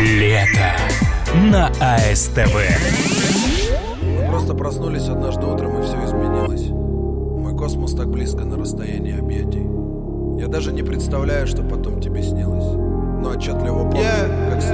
Лето на АСТВ. Мы просто проснулись однажды утром, и все изменилось. Мой космос так близко на расстоянии объятий. Я даже не представляю, что потом тебе снилось. Но отчетливо помню, как с